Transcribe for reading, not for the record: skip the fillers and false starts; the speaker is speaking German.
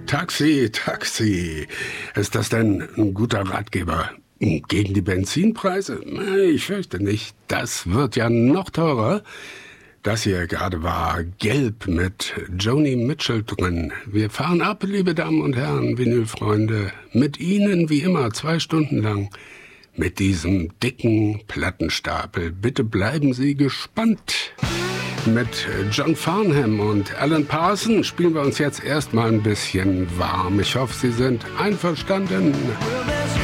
Taxi, Taxi. Ist das denn ein guter Ratgeber gegen die Benzinpreise? Ich fürchte nicht. Das wird ja noch teurer. Das hier gerade war Gelb mit Joni Mitchell drin. Wir fahren ab, liebe Damen und Herren, Vinylfreunde. Mit Ihnen wie immer 2 Stunden lang. Mit diesem dicken Plattenstapel. Bitte bleiben Sie gespannt. Mit John Farnham und Alan Parsons spielen wir uns jetzt erstmal ein bisschen warm. Ich hoffe, Sie sind einverstanden.